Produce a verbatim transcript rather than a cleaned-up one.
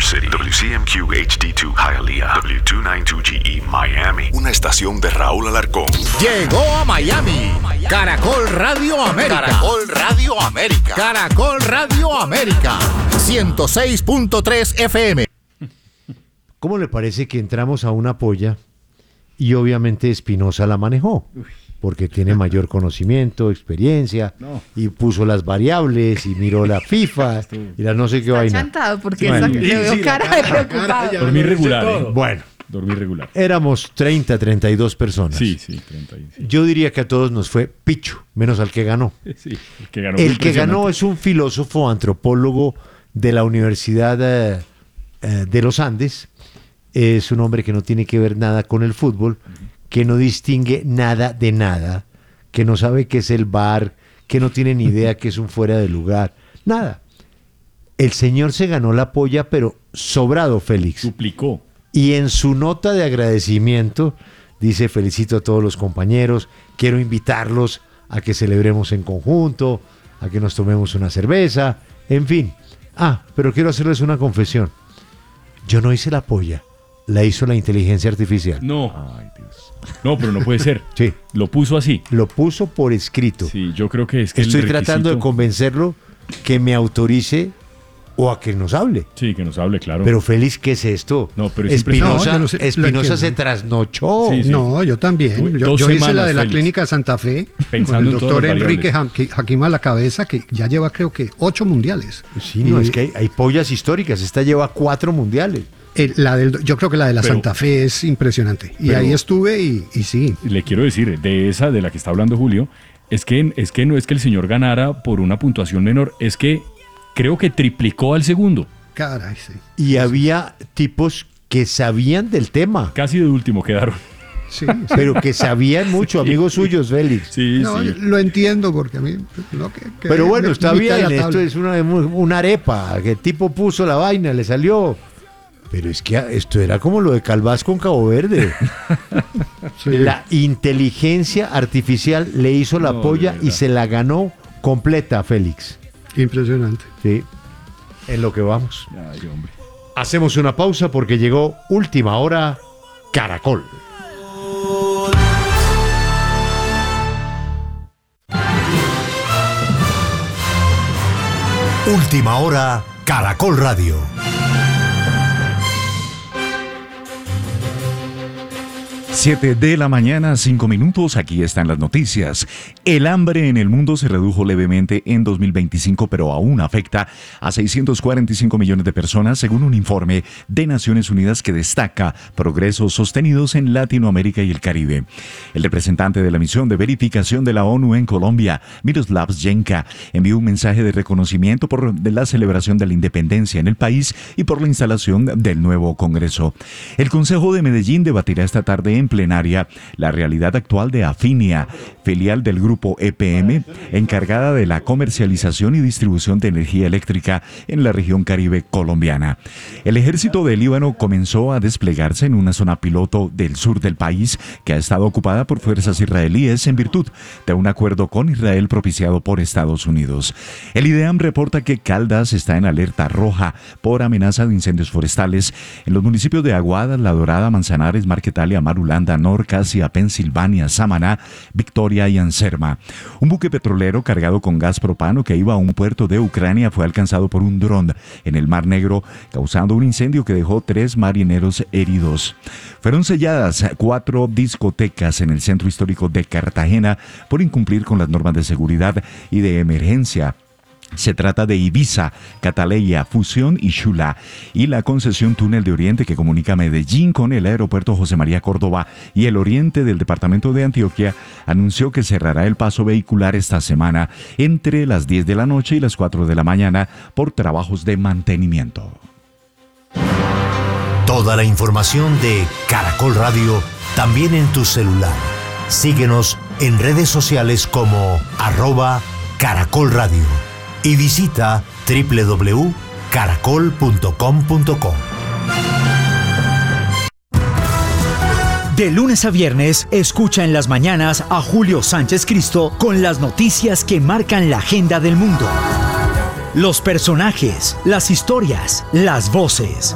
City, W C M Q H D dos Hialeah, W dos noventa y dos G E Miami. Una estación de Raúl Alarcón. Llegó a Miami. Caracol Radio América. Caracol Radio América. Caracol Radio América. ciento seis punto tres F M. ¿Cómo le parece que entramos a una polla y obviamente Espinosa la manejó? Porque tiene mayor conocimiento, experiencia, no. y puso las variables y miró la FIFA y la no sé qué Está vaina. chantado porque Bueno, esa, y, le veo sí, cara, cara de preocupado. Dormí regular, ¿eh? Bueno, dormí regular. Éramos treinta, treinta y dos personas. Sí, sí, treinta. Sí. Yo diría que a todos nos fue picho, menos al que ganó. Sí, el que ganó. El que ganó es un filósofo antropólogo de la Universidad eh, eh, de los Andes. Es un hombre que no tiene que ver nada con el fútbol, que no distingue nada de nada, que no sabe qué es el V A R, que no tiene ni idea que es un fuera de lugar, nada. El señor se ganó la polla, pero sobrado, Félix. Duplicó. Y en su nota de agradecimiento dice: felicito a todos los compañeros, quiero invitarlos a que celebremos en conjunto, a que nos tomemos una cerveza, en fin. Ah, pero quiero hacerles una confesión. Yo no hice la polla, la hizo la inteligencia artificial. No. Ay, Dios. No, pero no puede ser. Sí. Lo puso así. Lo puso por escrito. Sí, yo creo que es que Estoy el requisito... tratando de convencerlo que me autorice o a que nos hable. Sí, que nos hable, claro. Pero Félix, ¿qué es esto? No, pero es Espinosa, no, no sé, Espinosa que... se trasnochó. Sí, sí. No, yo también. Yo, Dos yo hice semanas, la de la Félix. clínica de Santa Fe Pensando con el en todas doctor las Enrique variables. Hakim a la cabeza, que ya lleva creo que ocho mundiales. Sí, no, Y- es que hay, hay pollas históricas. Esta lleva cuatro mundiales. El- la del, yo creo que la de la Pero- Santa Fe es impresionante. Y pero- ahí estuve y, y sí. Le quiero decir, de esa de la que está hablando Julio, es que, es que no es que el señor ganara por una puntuación menor, es que creo que triplicó al segundo. Caray, sí. Y había tipos que sabían del tema, Casi de último quedaron. Sí, sí. pero que sabían mucho, amigos suyos, Félix. Sí, No, sí. lo entiendo porque a mí lo que, que Pero bueno, me- está mitad de bien, la esto tabla. es una, una arepa, que el tipo puso la vaina, le salió. Pero es que esto era como lo de Calvás con Cabo Verde. Sí. La inteligencia artificial le hizo la No, polla de y verdad. se la ganó completa, Félix. Impresionante. Sí, en lo que vamos. Ay, hombre. Hacemos una pausa porque llegó Última Hora Caracol. Última Hora Caracol Radio. Siete de la mañana, cinco minutos, aquí están las noticias. El hambre en el mundo se redujo levemente en dos mil veinticinco, pero aún afecta a seiscientos cuarenta y cinco millones de personas, según un informe de Naciones Unidas que destaca progresos sostenidos en Latinoamérica y el Caribe. El representante de la misión de verificación de la ONU en Colombia, Miroslav Jenka, envió un mensaje de reconocimiento por de la celebración de la independencia en el país y por la instalación del nuevo Congreso. El Consejo de Medellín debatirá esta tarde en plenaria la realidad actual de Afinia, filial del grupo E P M, encargada de la comercialización y distribución de energía eléctrica en la región Caribe colombiana. El ejército de Líbano comenzó a desplegarse en una zona piloto del sur del país que ha estado ocupada por fuerzas israelíes en virtud de un acuerdo con Israel propiciado por Estados Unidos. El IDEAM reporta que Caldas está en alerta roja por amenaza de incendios forestales en los municipios de Aguada, La Dorada, Manzanares, Marquetalia, Marulanda, Norcasia, Pensilvania, Samaná, Victoria y Anserma. Un buque petrolero cargado con gas propano que iba a un puerto de Ucrania fue alcanzado por un dron en el Mar Negro, causando un incendio que dejó tres marineros heridos. Fueron selladas cuatro discotecas en el centro histórico de Cartagena por incumplir con las normas de seguridad y de emergencia. Se trata de Ibiza, Cataleya, Fusión y Xula, y la concesión Túnel de Oriente que comunica Medellín con el aeropuerto José María Córdoba y el oriente del departamento de Antioquia anunció que cerrará el paso vehicular esta semana entre las diez de la noche y las cuatro de la mañana por trabajos de mantenimiento. Toda la información de Caracol Radio también en tu celular. Síguenos en redes sociales como arroba Caracol Radio. Y visita doble u doble u doble u punto caracol punto com punto co. De lunes a viernes, escucha en las mañanas a Julio Sánchez Cristo con las noticias que marcan la agenda del mundo. Los personajes, las historias, las voces.